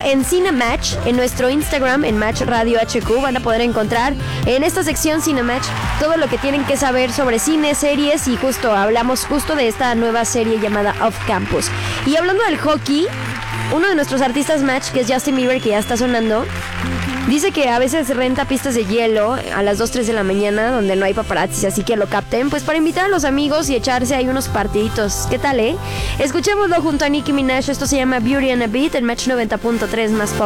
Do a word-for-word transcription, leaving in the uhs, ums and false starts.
en Cinematch, en nuestro Instagram, en Match Radio H Q, van a poder encontrar en esta sección Cinematch todo lo que tienen que saber sobre cine, series, y justo hablamos justo de esta nueva serie llamada Off Campus. Y hablando del hockey, uno de nuestros artistas Match, que es Justin Bieber, que ya está sonando, dice que a veces renta pistas de hielo a las dos, tres de la mañana donde no hay paparazzis, así que lo capten, pues para invitar a los amigos y echarse ahí unos partiditos. ¿Qué tal, eh? Escuchémoslo junto a Nicki Minaj. Esto se llama Beauty and a Beat en Match noventa punto tres más pop.